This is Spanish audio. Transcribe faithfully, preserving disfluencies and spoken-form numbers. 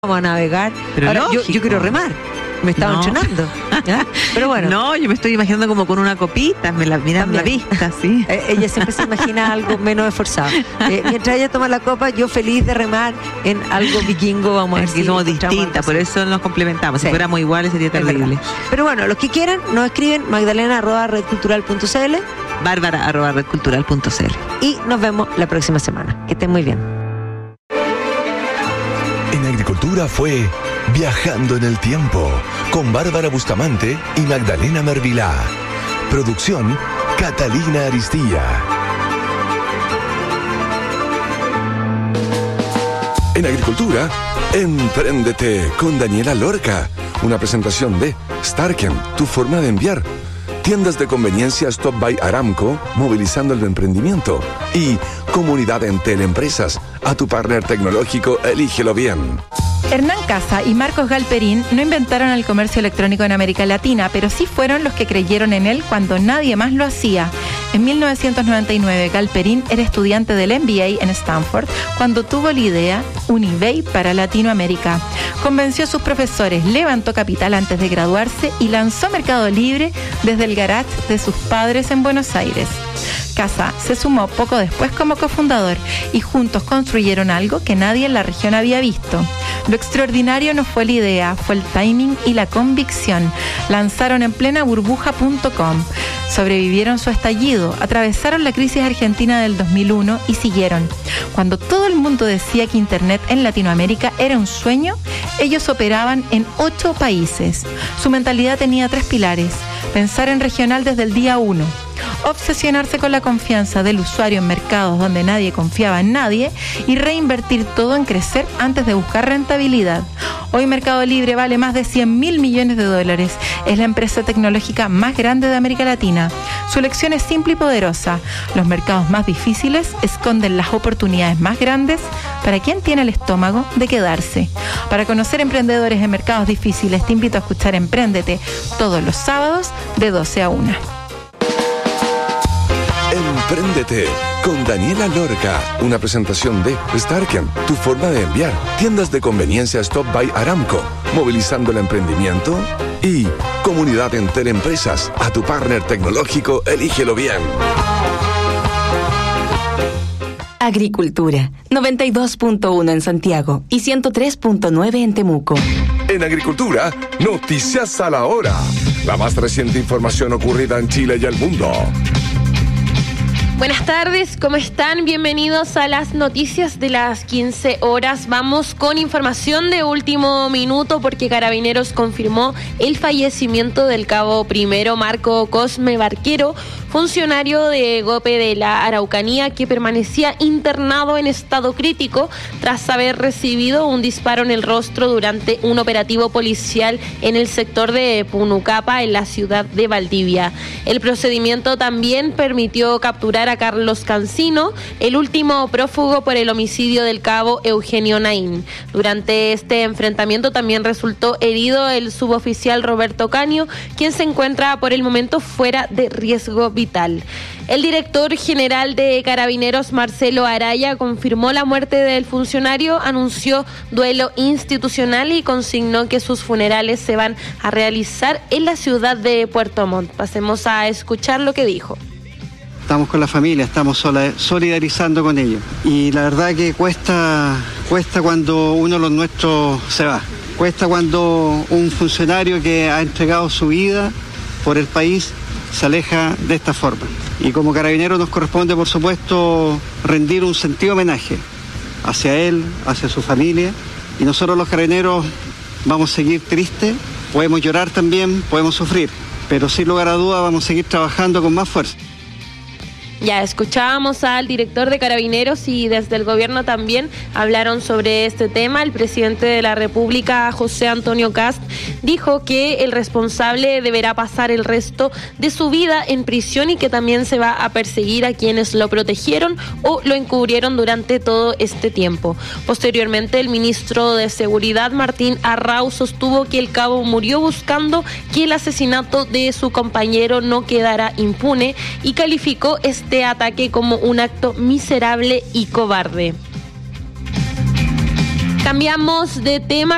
Vamos a navegar. Pero Ahora, yo, lógico. yo quiero remar. Me estaba No. entrenando. ¿Ya? Pero bueno. No, yo me estoy imaginando como con una copita, me la miran la También. vista, sí. Eh, ella siempre se imagina algo menos esforzado. Eh, mientras ella toma la copa, yo feliz de remar en algo vikingo, vamos a ver Es que si somos encontramos distintas, algo por así. eso nos complementamos. Sí. Si fuéramos iguales sería Es verdad. terrible. Pero bueno, los que quieran nos escriben magdalena arroba redcultural punto cl Bárbara arroba redcultural punto cl. y nos vemos la próxima semana. Que estén muy bien. En Agricultura fue Viajando en el Tiempo con Bárbara Bustamante y Magdalena Mervilá. Producción Catalina Aristía. En Agricultura, Empréndete con Daniela Lorca. Una presentación de Starken, tu forma de enviar. Tiendas de conveniencia Stop by Aramco, movilizando el emprendimiento. Y Comunidad Entel Empresas, a tu partner tecnológico, elígelo bien. Hernán Casa y Marcos Galperín no inventaron el comercio electrónico en América Latina, pero sí fueron los que creyeron en él cuando nadie más lo hacía. En mil novecientos noventa y nueve, Galperín era estudiante del M B A en Stanford cuando tuvo la idea un eBay para Latinoamérica. Convenció a sus profesores, levantó capital antes de graduarse y lanzó Mercado Libre desde el garage de sus padres en Buenos Aires. Casa se sumó poco después como cofundador y juntos construyeron algo que nadie en la región había visto. Lo extraordinario no fue la idea, fue el timing y la convicción. Lanzaron en plena burbuja punto com. Sobrevivieron su estallido, atravesaron la crisis argentina del dos mil uno y siguieron. Cuando todo el mundo decía que Internet en Latinoamérica era un sueño, ellos operaban en ocho países. Su mentalidad tenía tres pilares: pensar en regional desde el día uno, obsesionarse con la confianza del usuario en mercados donde nadie confiaba en nadie y reinvertir todo en crecer antes de buscar rentabilidad. Hoy Mercado Libre vale más de cien mil millones de dólares. Es la empresa tecnológica más grande de América Latina. Su elección es simple y poderosa. Los mercados más difíciles esconden las oportunidades más grandes para quien tiene el estómago de quedarse. Para conocer emprendedores en mercados difíciles, te invito a escuchar Empréndete todos los sábados de doce a una. Empréndete con Daniela Lorca. Una presentación de Starken, tu forma de enviar. Tiendas de conveniencia Stop by Aramco, movilizando el emprendimiento. Y Comunidad Entel Empresas, a tu partner tecnológico, elígelo bien. Agricultura, noventa y dos punto uno en Santiago y ciento tres punto nueve en Temuco. En Agricultura, noticias a la hora. La más reciente información ocurrida en Chile y el mundo. Buenas tardes, ¿cómo están? Bienvenidos a las noticias de las quince horas. Vamos con información de último minuto porque Carabineros confirmó el fallecimiento del cabo primero Marco Cosme Barquero, funcionario de GOPE de la Araucanía que permanecía internado en estado crítico tras haber recibido un disparo en el rostro durante un operativo policial en el sector de Punucapa, en la ciudad de Valdivia. El procedimiento también permitió capturar a Carlos Cancino, el último prófugo por el homicidio del cabo Eugenio Naín. Durante este enfrentamiento también resultó herido el suboficial Roberto Caño, quien se encuentra por el momento fuera de riesgo vital. El director general de Carabineros, Marcelo Araya, confirmó la muerte del funcionario, anunció duelo institucional y consignó que sus funerales se van a realizar en la ciudad de Puerto Montt. Pasemos a escuchar lo que dijo. Estamos con la familia, estamos sola- solidarizando con ellos. Y la verdad que cuesta, cuesta cuando uno de los nuestros se va. Cuesta cuando un funcionario que ha entregado su vida por el país se aleja de esta forma. Y como Carabineros nos corresponde, por supuesto, rendir un sentido homenaje hacia él, hacia su familia. Y nosotros los Carabineros vamos a seguir tristes, podemos llorar también, podemos sufrir, pero sin lugar a dudas vamos a seguir trabajando con más fuerza. Ya escuchábamos al director de Carabineros y desde el gobierno también hablaron sobre este tema. El presidente de la República, José Antonio Kast, dijo que el responsable deberá pasar el resto de su vida en prisión y que también se va a perseguir a quienes lo protegieron o lo encubrieron durante todo este tiempo. Posteriormente, el ministro de Seguridad, Martín Arrau, sostuvo que el cabo murió buscando que el asesinato de su compañero no quedara impune y calificó este este ataque como un acto miserable y cobarde. Cambiamos de tema.